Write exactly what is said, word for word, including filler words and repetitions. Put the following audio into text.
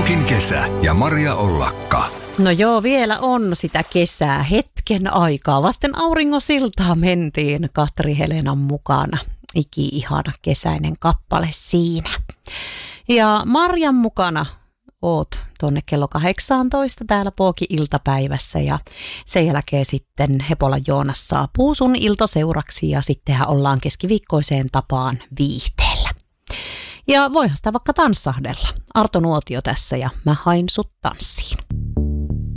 Artokin kesä ja Maria Ollakka. No joo, vielä on sitä kesää hetken aikaa. Vasten auringosiltaa mentiin Katri Helenan mukana. Iki-ihana kesäinen kappale siinä. Ja Marjan mukana oot tuonne kello kahdeksantoista täällä Pooki-iltapäivässä ja sen jälkeen sitten Hepola Joonas saapuu sun iltaseuraksi ja sittenhän ollaan keskiviikkoiseen tapaan viihteellä. Ja voihan sitä vaikka tanssahdella. Arto Nuotio tässä ja mä hain sut tanssiin.